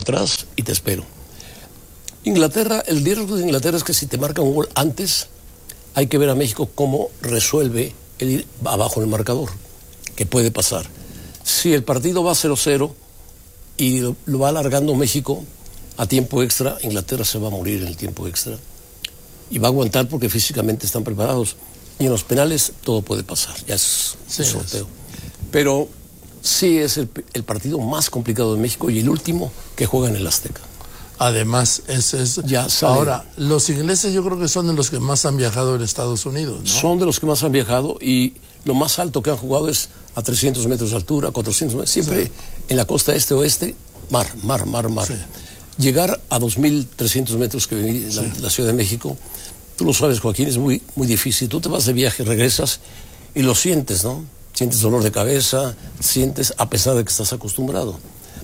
atrás y te espero. Inglaterra, el riesgo de Inglaterra es que si te marca un gol antes, hay que ver a México cómo resuelve el ir abajo en el marcador, que puede pasar. Si el partido va 0-0 y lo va alargando México a tiempo extra, Inglaterra se va a morir en el tiempo extra y va a aguantar porque físicamente están preparados. Y en los penales todo puede pasar, ya es un sorteo. Pero sí es el partido más complicado de México y el último que juega en el Azteca. Además, ya sale. Ahora, los ingleses yo creo que son de los que más han viajado en Estados Unidos, ¿no? Son de los que más han viajado y lo más alto que han jugado es a 300 metros de altura, 400 metros, siempre en la costa este-oeste, mar. Sí. Llegar a 2.300 metros que vive la Ciudad de México, tú lo sabes, Joaquín, es muy, muy difícil. Tú te vas de viaje, regresas y lo sientes, ¿no? Sientes dolor de cabeza, sientes a pesar de que estás acostumbrado.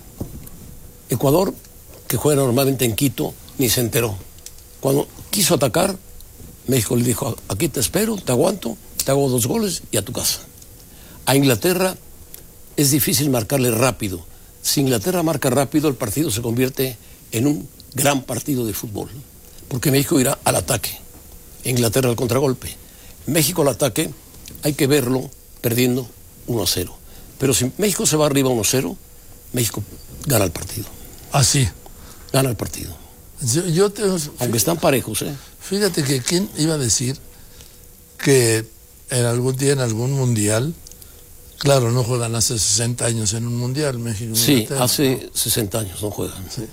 Ecuador, que juega normalmente en Quito, ni se enteró. Cuando quiso atacar, México le dijo, aquí te espero, te aguanto, te hago 2 goles y a tu casa. A Inglaterra es difícil marcarle rápido. Si Inglaterra marca rápido, el partido se convierte en un gran partido de fútbol, porque México irá al ataque, Inglaterra al contragolpe. México al ataque hay que verlo perdiendo 1-0. Pero si México se va arriba 1-0, México gana el partido. Así. Gana el partido. Aunque están parejos, ¿eh? Fíjate que quién iba a decir que en algún día, en algún mundial, claro, no juegan hace 60 años en un mundial, México. Sí, Inglaterra, hace 60 años no juegan. Sí.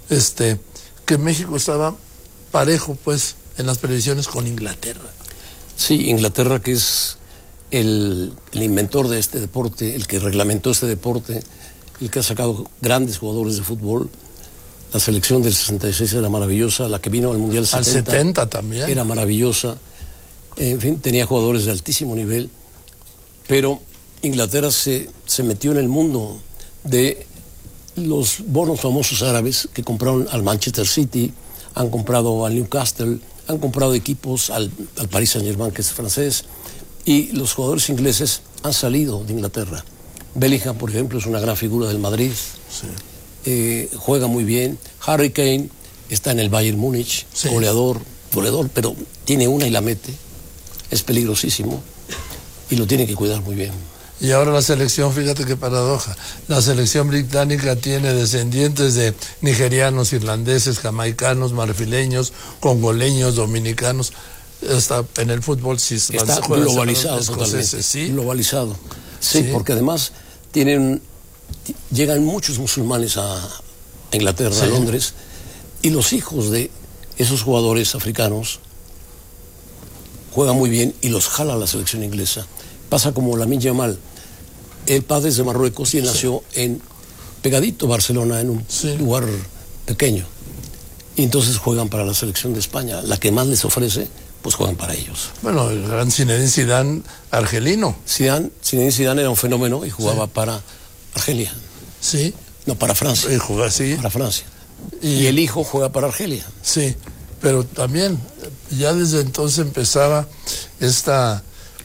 Que México estaba parejo, pues, en las previsiones con Inglaterra. Sí, Inglaterra, que es el inventor de este deporte, el que reglamentó este deporte, el que ha sacado grandes jugadores de fútbol. La selección del 66 era maravillosa, la que vino al Mundial 70. Al 70 también. Era maravillosa. En fin, tenía jugadores de altísimo nivel. Pero Inglaterra se metió en el mundo de los bonos famosos árabes que compraron al Manchester City, han comprado al Newcastle, han comprado equipos al Paris Saint-Germain, que es francés, y los jugadores ingleses han salido de Inglaterra. Bellingham, por ejemplo, es una gran figura del Madrid. Sí. Juega muy bien. Harry Kane está en el Bayern Múnich, sí. goleador, pero tiene una y la mete. Es peligrosísimo y lo tiene que cuidar muy bien. Y ahora la selección, fíjate qué paradoja, la selección británica tiene descendientes de nigerianos, irlandeses, jamaicanos, marfileños, congoleños, dominicanos. Hasta en el fútbol sí está globalizado totalmente. ¿Sí? Globalizado. Sí, porque además llegan muchos musulmanes a Inglaterra, a Londres, y los hijos de esos jugadores africanos juegan muy bien y los jala la selección inglesa. Pasa como Lamine Yamal, el padre es de Marruecos y él nació en pegadito Barcelona, en un lugar pequeño. Y entonces juegan para la selección de España, la que más les ofrece, pues juegan para ellos. Bueno, el gran Zinedine Zidane argelino. Zinedine Zidane era un fenómeno y jugaba para Argelia. Sí. No, para Francia. Y juega así. Para Francia. Y el hijo juega para Argelia. Sí, pero también ya desde entonces empezaba esta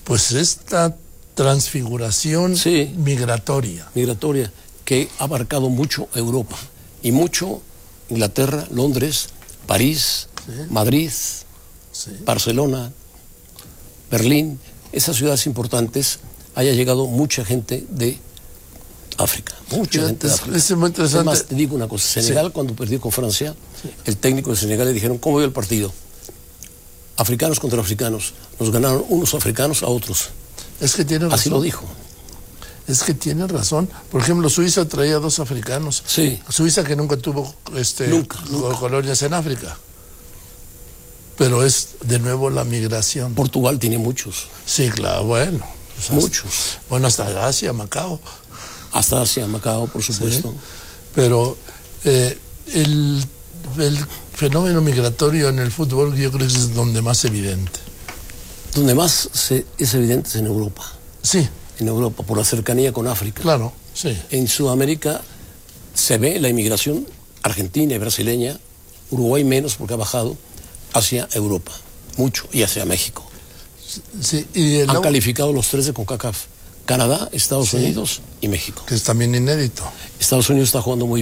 transfiguración migratoria. Migratoria, que ha abarcado mucho Europa y mucho Inglaterra, Londres, París, Madrid, Barcelona, Berlín, esas ciudades importantes, haya llegado mucha gente de África, mucha gente de África. Es muy interesante. Además, te digo una cosa, Senegal cuando perdió con Francia, el técnico de Senegal le dijeron, ¿cómo vio el partido? Africanos contra africanos, nos ganaron unos africanos a otros. Es que tiene razón. Así lo dijo. Es que tiene razón. Por ejemplo, Suiza traía 2 africanos. Sí. Suiza que nunca tuvo nunca. colonias en África. Pero es de nuevo la migración. Portugal tiene muchos. Sí, claro, bueno. Pues muchos. Bueno, hasta Asia, Macao. Hasta Asia, Macao, por supuesto. Sí. Pero el fenómeno migratorio en el fútbol yo creo que es donde más evidente. Donde más es evidente es en Europa. Sí. En Europa, por la cercanía con África. Claro, sí. En Sudamérica se ve la inmigración argentina y brasileña, Uruguay menos porque ha bajado, hacia Europa, mucho, y hacia México. Sí, han calificado los 3 de CONCACAF. Canadá, Estados Unidos y México. Que es también inédito. Estados Unidos está jugando muy bien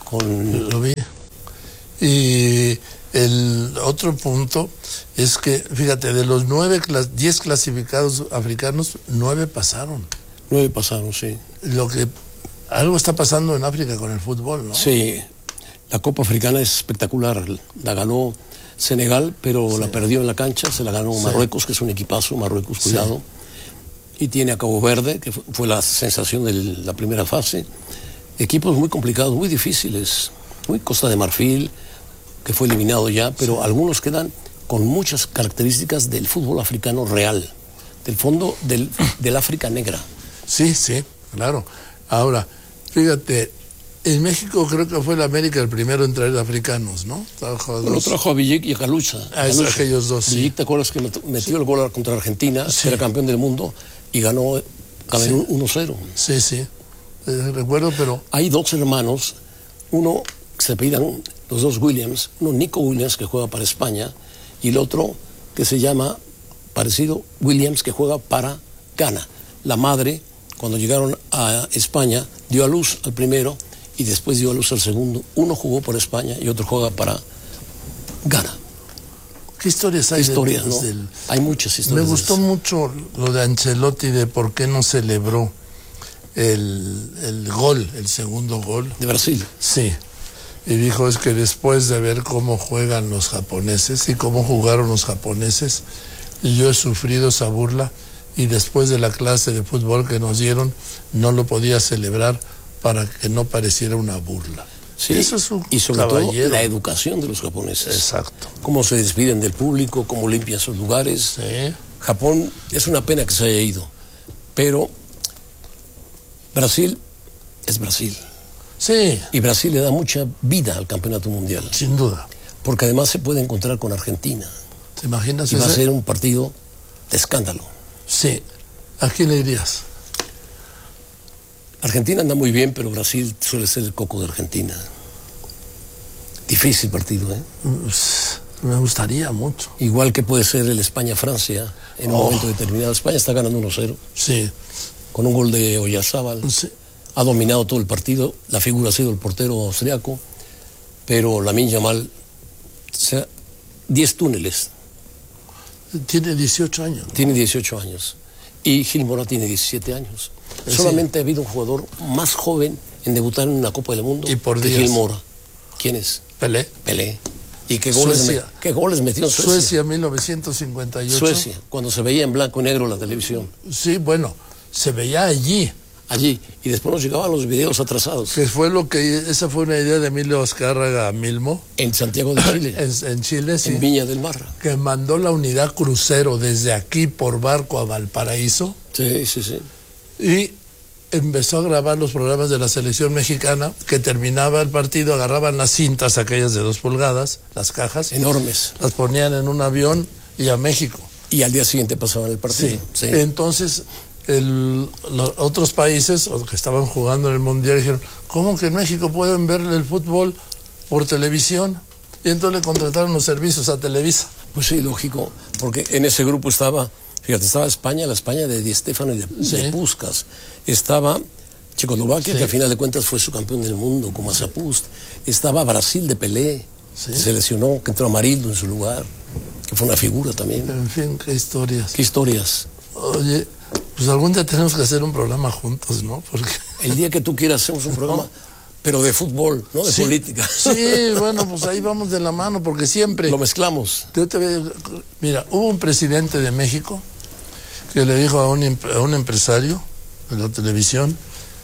Lo vi. Y el otro punto es que, fíjate, de los 10 clasificados africanos, 9 pasaron. 9 pasaron, sí. Algo está pasando en África con el fútbol, ¿no? Sí, la Copa Africana es espectacular. La ganó Senegal, pero la perdió en la cancha. Se la ganó Marruecos, que es un equipazo. Marruecos, cuidado. Y tiene a Cabo Verde, que fue la sensación de la primera fase. Equipos muy complicados, muy difíciles. Muy Costa de Marfil, que fue eliminado ya, pero algunos quedan con muchas características del fútbol africano real, del fondo del África negra. Sí, claro. Ahora, fíjate, en México creo que fue el América el primero en traer africanos, ¿no? Trajo a Villic y a Calucha. Aquellos dos, sí. Villic, ¿te acuerdas que metió el gol contra Argentina? Sí. Era campeón del mundo y ganó Camerún 1-0. Sí. Recuerdo, pero... Hay 2 hermanos, uno que se apellidan los 2 Williams, uno Nico Williams, que juega para España, y el otro que se llama, parecido, Williams, que juega para Ghana. La madre, cuando llegaron a España, dio a luz al primero y después dio a luz al segundo. Uno jugó por España y otro juega para Ghana. ¿Qué historias hay? ¿No? Hay muchas historias. Me gustó mucho lo de Ancelotti, de por qué no celebró el gol, el segundo gol. ¿De Brasil? Sí. Y dijo, es que después de ver cómo juegan los japoneses y cómo jugaron los japoneses, yo he sufrido esa burla, y después de la clase de fútbol que nos dieron, no lo podía celebrar para que no pareciera una burla. Sí, eso es un y sobre caballero. todo la educación de los japoneses. Exacto. Cómo se despiden del público, cómo limpian sus lugares. Sí. Japón, es una pena que se haya ido, pero Brasil es Brasil. Sí. Y Brasil le da mucha vida al campeonato mundial. Sin duda. Porque además se puede encontrar con Argentina. ¿Te imaginas? Y va a ser un partido de escándalo. Sí. ¿A quién le dirías? Argentina anda muy bien, pero Brasil suele ser el coco de Argentina. Difícil partido, ¿eh? Me gustaría mucho. Igual que puede ser el España-Francia en un momento determinado. España está ganando 1-0. Sí. Con un gol de Oyarzábal. Sí. Ha dominado todo el partido. La figura ha sido el portero austriaco, pero Lamine Yamal, 10 túneles. Tiene 18 años, ¿no? Tiene 18 años. Y Gil Mora tiene 17 años. Solamente ha habido un jugador más joven en debutar en una Copa del Mundo que Gil Mora. ¿Quién es? Pelé. ¿Y qué goles metió en Suecia? Suecia, 1958. Suecia, cuando se veía en blanco y negro la televisión. Sí, bueno, se veía allí. Y después nos llegaban los videos atrasados. Esa fue una idea de Emilio Azcárraga Milmo. En Santiago de Chile. en Chile, sí. En Viña del Mar. Que mandó la unidad crucero desde aquí por barco a Valparaíso. Sí. Y empezó a grabar los programas de la selección mexicana, que terminaba el partido, agarraban las cintas aquellas de 2 pulgadas, las cajas. Enormes. Las ponían en un avión y a México. Y al día siguiente pasaban el partido. Sí. Entonces... los otros países que estaban jugando en el Mundial dijeron, ¿cómo que en México pueden ver el fútbol por televisión? Y entonces le contrataron los servicios a Televisa. Pues sí, lógico, porque en ese grupo estaba España, la España de Di Stéfano y de Puskás. Estaba Checoslovaquia, que al final de cuentas fue su campeón del mundo, como Mazapust. Estaba Brasil de Pelé, que se lesionó, que entró Amarildo en su lugar, que fue una figura también. En fin, qué historias. Qué historias. Oye, pues algún día tenemos que hacer un programa juntos, ¿no? Porque... El día que tú quieras hacemos un programa, pero de fútbol, no de política. Sí, bueno, pues ahí vamos de la mano, porque siempre... Lo mezclamos. Mira, hubo un presidente de México que le dijo a un empresario de la televisión,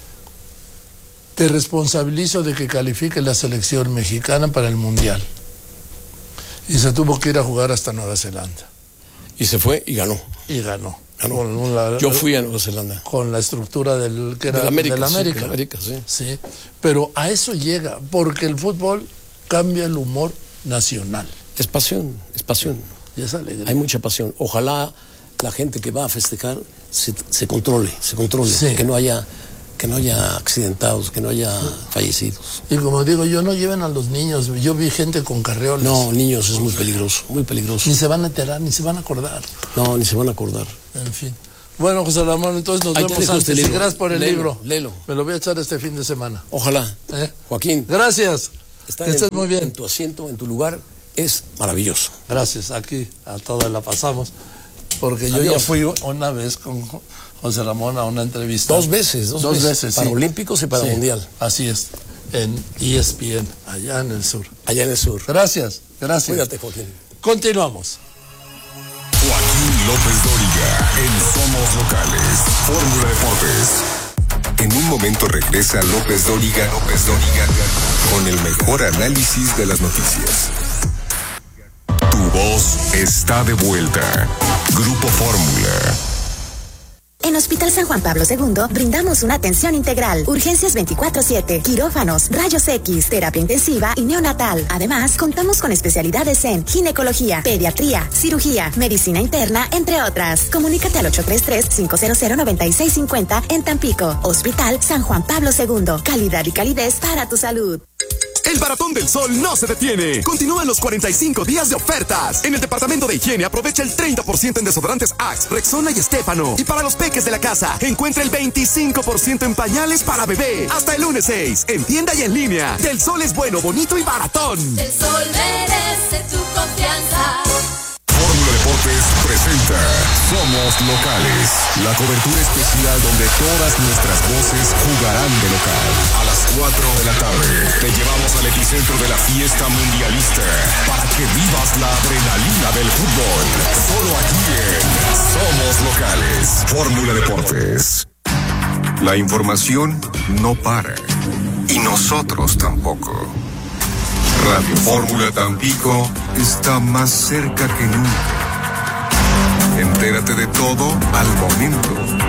te responsabilizo de que califique la selección mexicana para el Mundial. Y se tuvo que ir a jugar hasta Nueva Zelanda. Y se fue y ganó. Yo fui a Nueva Zelanda. Con la estructura del América. Sí. Pero a eso llega, porque el fútbol cambia el humor nacional. Es pasión. Y es alegría. Hay mucha pasión. Ojalá la gente que va a festejar se controle, sí. que no haya accidentados, que no haya fallecidos. Y como digo, no lleven a los niños. Yo vi gente con carreolas. No, niños es muy peligroso, muy peligroso. Ni se van a enterar, ni se van a acordar. No, ni se van a acordar. En fin. Bueno, José Ramón, entonces nos Ahí te vemos dejo antes. este Y libro. gracias por el Léelo, libro. léelo. Me lo voy a echar este fin de semana. Ojalá. Joaquín, Gracias. estar Que estés en muy bien. en tu asiento, en tu lugar, es maravilloso. Gracias, aquí a todas la pasamos. Porque yo Adiós. ya fui una vez con José Ramón a una entrevista. Dos veces. Para sí. olímpicos y para Sí, mundial. Así es, en ESPN, allá en el sur. Allá en el sur. Gracias. Cuídate, Joaquín. Continuamos. Joaquín López Dóriga en Somos Locales, Fórmula Deportes. En un momento regresa López Dóriga con el mejor análisis de las noticias. Tu voz está de vuelta. Grupo Fórmula. En Hospital San Juan Pablo II brindamos una atención integral, urgencias 24/7, quirófanos, rayos X, terapia intensiva y neonatal. Además, contamos con especialidades en ginecología, pediatría, cirugía, medicina interna, entre otras. Comunícate al 833-500-9650 en Tampico. Hospital San Juan Pablo II, calidad y calidez para tu salud. El Maratón del Sol no se detiene. Continúan los 45 días de ofertas. En el departamento de higiene aprovecha el 30% en desodorantes Axe, Rexona y Estefano. Y para los peques de la casa, encuentra el 25% en pañales para bebé. Hasta el lunes 6, en tienda y en línea. Del Sol es bueno, bonito y baratón. El Sol merece tu confianza. Fórmula Deportes presenta Somos Locales, la cobertura especial donde todas nuestras voces jugarán de local. A las 4 de la tarde te llevamos al epicentro de la fiesta mundialista para que vivas la adrenalina del fútbol. Solo aquí en Somos Locales, Fórmula Deportes. La información no para y nosotros tampoco. Radio Fórmula Tampico está más cerca que nunca. Entérate de todo al momento.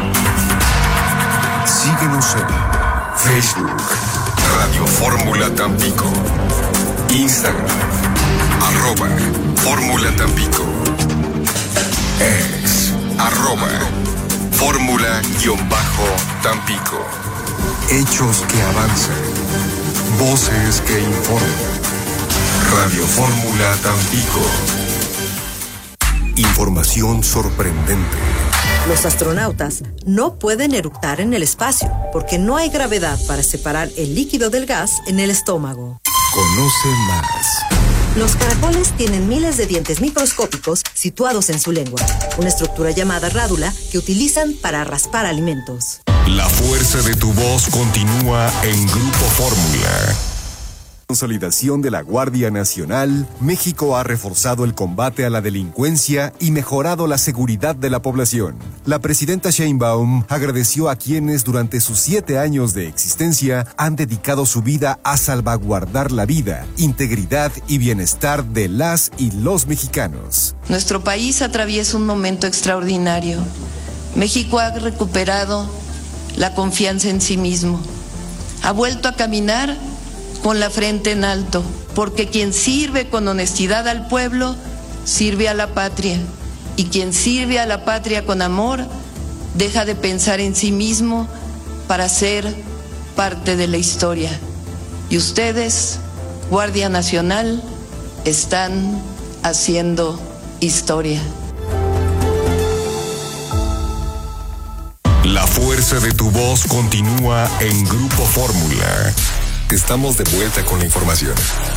Síguenos en Facebook, Radio Fórmula Tampico, Instagram, @Fórmula Tampico, X, @Fórmula-Tampico. Hechos que avanzan, voces que informan. Radio Fórmula Tampico. Información sorprendente. Los astronautas no pueden eructar en el espacio porque no hay gravedad para separar el líquido del gas en el estómago. Conoce más. Los caracoles tienen miles de dientes microscópicos situados en su lengua, una estructura llamada rádula que utilizan para raspar alimentos. La fuerza de tu voz continúa en Grupo Fórmula. Consolidación de la Guardia Nacional, México ha reforzado el combate a la delincuencia y mejorado la seguridad de la población. La presidenta Sheinbaum agradeció a quienes durante sus 7 años de existencia han dedicado su vida a salvaguardar la vida, integridad y bienestar de las y los mexicanos. Nuestro país atraviesa un momento extraordinario. México ha recuperado la confianza en sí mismo. Ha vuelto a caminar con la frente en alto, porque quien sirve con honestidad al pueblo, sirve a la patria, y quien sirve a la patria con amor, deja de pensar en sí mismo para ser parte de la historia. Y ustedes, Guardia Nacional, están haciendo historia. La fuerza de tu voz continúa en Grupo Fórmula. Estamos de vuelta con la información.